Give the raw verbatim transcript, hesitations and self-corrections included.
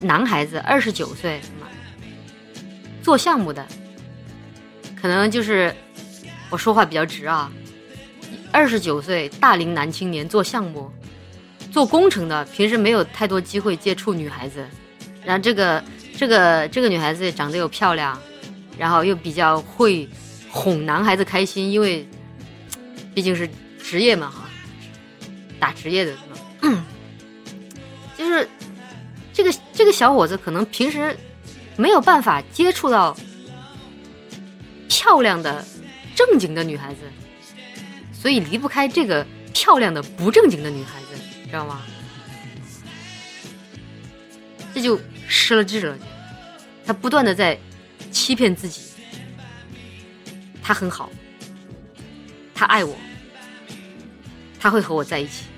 男孩子二十九岁做项目的，可能就是我说话比较直啊，二十九岁大龄男青年做项目做工程的，平时没有太多机会接触女孩子，然后这个这个这个女孩子也长得又漂亮，然后又比较会哄男孩子开心，因为毕竟是职业嘛哈，打职业的嘛，就是这个这个小伙子可能平时没有办法接触到漂亮的正经的女孩子，所以离不开这个漂亮的不正经的女孩子，知道吗？这就失了智了。他不断的在欺骗自己，他很好，他爱我，他会和我在一起。